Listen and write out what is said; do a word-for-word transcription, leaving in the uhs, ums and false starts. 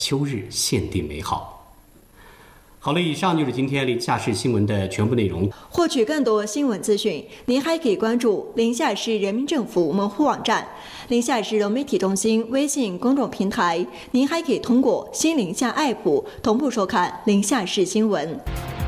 秋日限定美好。好了，以上就是今天临夏市新闻的全部内容。 获取更多新闻资讯，您还可以关注临夏市人民政府门户网站、临夏市融媒体中心微信公众平台。您还可以通过新临夏 A P P 同步收看临夏市新闻。